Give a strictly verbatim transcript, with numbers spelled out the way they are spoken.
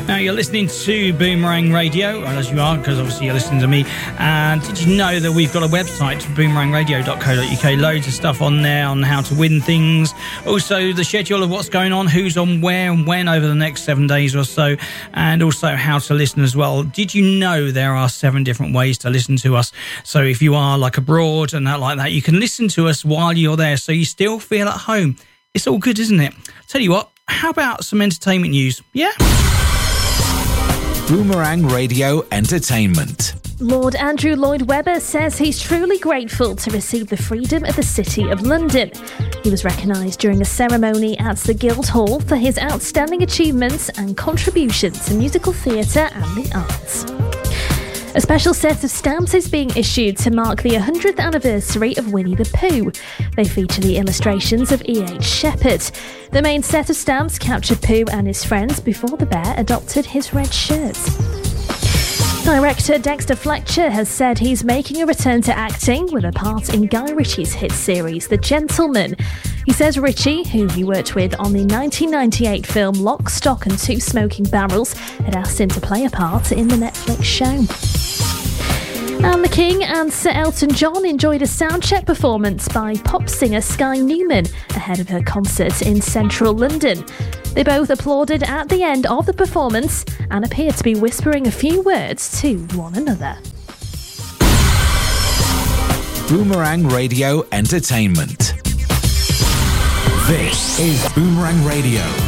Now you're listening to Boomerang Radio, well, as you are, because obviously you're listening to me. And did you know that we've got a website, boomerang radio dot co dot uk? Loads of stuff on there on how to win things. Also the schedule of what's going on, who's on where and when over the next seven days or so, and also how to listen as well. Did you know there are seven different ways to listen to us? So if you are like abroad and that like that, you can listen to us while you're there, so you still feel at home. It's all good, isn't it? Tell you what, how about some entertainment news? Yeah? Boomerang Radio Entertainment. Lord Andrew Lloyd Webber says he's truly grateful to receive the freedom of the City of London. He was recognised during a ceremony at the Guildhall for his outstanding achievements and contribution to musical theatre and the arts. A special set of stamps is being issued to mark the one hundredth anniversary of Winnie the Pooh. They feature the illustrations of E H Shepherd. The main set of stamps captured Pooh and his friends before the bear adopted his red shirt. Director Dexter Fletcher has said he's making a return to acting with a part in Guy Ritchie's hit series The Gentleman. He says Ritchie, who he worked with on the nineteen ninety-eight film Lock, Stock and Two Smoking Barrels, had asked him to play a part in the Netflix show. And the King and Sir Elton John enjoyed a soundcheck performance by pop singer Sky Newman ahead of her concert in central London. They both applauded at the end of the performance and appeared to be whispering a few words to one another. Boomerang Radio Entertainment. This is Boomerang Radio.